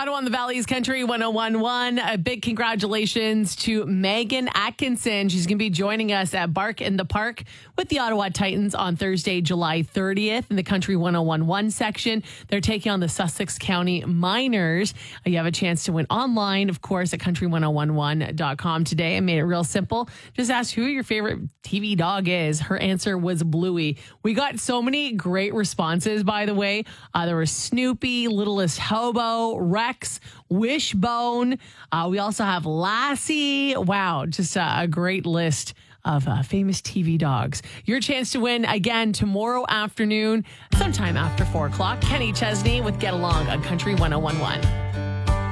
Ottawa and the Valley's Country 1011. A big congratulations to Megan Atkinson. She's going to be joining us at Bark in the Park with the Ottawa Titans on Thursday, July 30th in the Country 1011 section. They're taking on the Sussex County Miners. You have a chance to win online, of course, at country1011.com today. I made it real simple. Just ask who your favorite TV dog is. Her answer was Bluey. We got so many great responses, by the way. There was Snoopy, Littlest Hobo, Rex, Wishbone. We also have Lassie. Wow, just a great list of famous TV dogs. Your chance to win again tomorrow afternoon, sometime after 4 o'clock. Kenny Chesney with Get Along on Country 1011.